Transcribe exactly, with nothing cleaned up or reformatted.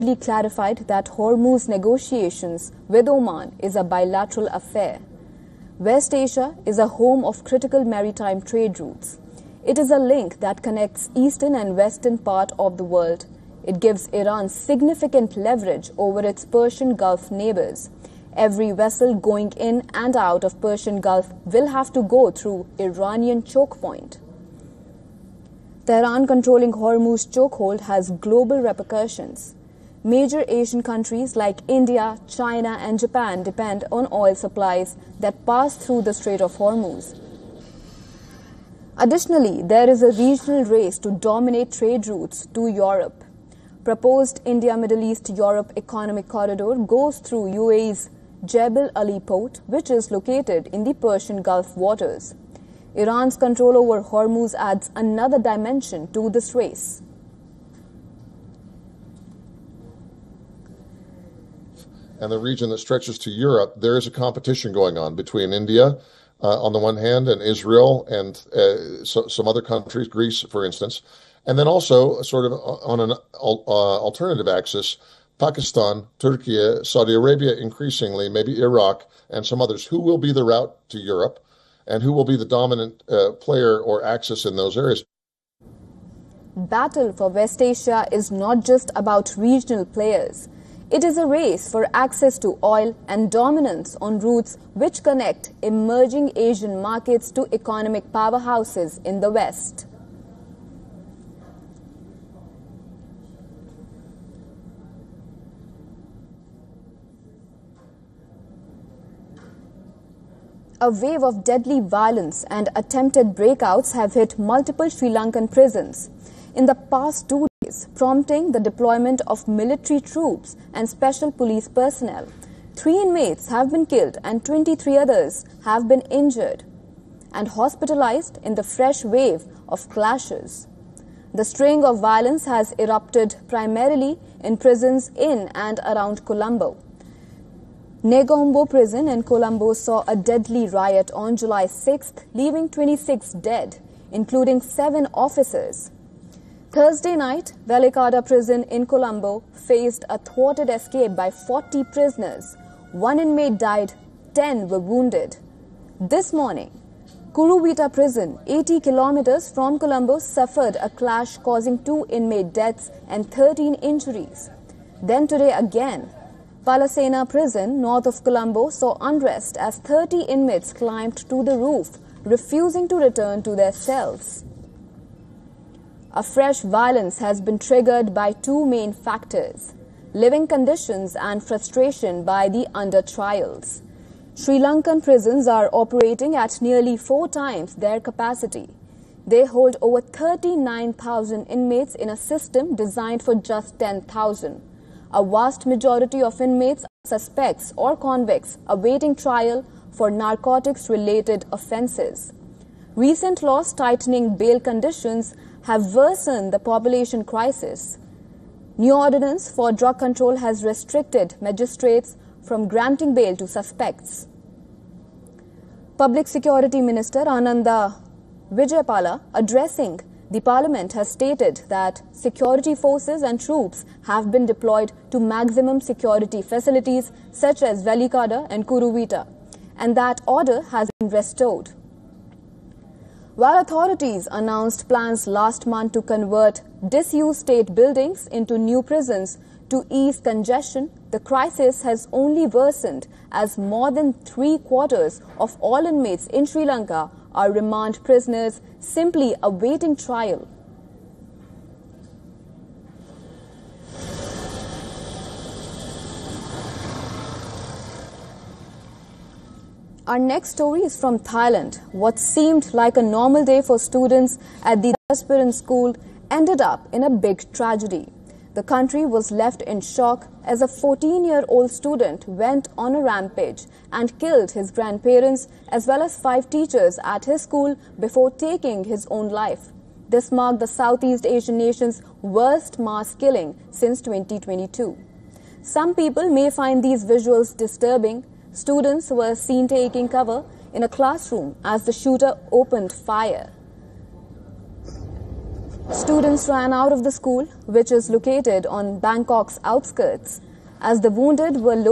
clarified that Hormuz negotiations with Oman is a bilateral affair. West Asia is a home of critical maritime trade routes. It is a link that connects eastern and western part of the world. It gives Iran significant leverage over its Persian Gulf neighbors. Every vessel going in and out of Persian Gulf will have to go through Iranian choke point. Tehran controlling Hormuz chokehold has global repercussions. Major Asian countries like India, China and Japan depend on oil supplies that pass through the Strait of Hormuz. Additionally, there is a regional race to dominate trade routes to Europe. Proposed India-Middle East-Europe Economic Corridor goes through U A E's Jebel Ali port, which is located in the Persian Gulf waters. Iran's control over Hormuz adds another dimension to this race. And the region that stretches to Europe, there is a competition going on between India uh, on the one hand and Israel and uh, so, some other countries, Greece, for instance. And then also sort of on an uh, alternative axis, Pakistan, Turkey, Saudi Arabia, increasingly, maybe Iraq and some others. Who will be the route to Europe and who will be the dominant uh, player or axis in those areas? Battle for West Asia is not just about regional players. It is a race for access to oil and dominance on routes which connect emerging Asian markets to economic powerhouses in the West. A wave of deadly violence and attempted breakouts have hit multiple Sri Lankan prisons in the past two days, prompting the deployment of military troops and special police personnel. Three inmates have been killed and twenty-three others have been injured and hospitalized in the fresh wave of clashes. The string of violence has erupted primarily in prisons in and around Colombo. Negombo prison in Colombo saw a deadly riot on July sixth, leaving twenty-six dead, including seven officers. Thursday night, Velikada prison in Colombo faced a thwarted escape by forty prisoners. One inmate died, ten were wounded. This morning, Kuruvita prison, eighty kilometers from Colombo, suffered a clash causing two inmate deaths and thirteen injuries. Then today again, Palasena prison, north of Colombo, saw unrest as thirty inmates climbed to the roof, refusing to return to their cells. A fresh violence has been triggered by two main factors: living conditions and frustration by the under trials. Sri Lankan prisons are operating at nearly four times their capacity. They hold over thirty-nine thousand inmates in a system designed for just ten thousand. A vast majority of inmates are suspects or convicts awaiting trial for narcotics-related offences. Recent laws tightening bail conditions have worsened the population crisis. New ordinance for drug control has restricted magistrates from granting bail to suspects. Public Security Minister Ananda Vijayapala, addressing the Parliament, has stated that security forces and troops have been deployed to maximum security facilities such as Velikada and Kuruvita, and that order has been restored. While authorities announced plans last month to convert disused state buildings into new prisons to ease congestion, the crisis has only worsened as more than three quarters of all inmates in Sri Lanka are remand prisoners simply awaiting trial. Our next story is from Thailand. What seemed like a normal day for students at the Aspiran school ended up in a big tragedy. The country was left in shock as a fourteen-year-old student went on a rampage and killed his grandparents as well as five teachers at his school before taking his own life. This marked the Southeast Asian nation's worst mass killing since twenty twenty-two. Some people may find these visuals disturbing. Students were seen taking cover in a classroom as the shooter opened fire. Students ran out of the school, which is located on Bangkok's outskirts, as the wounded were located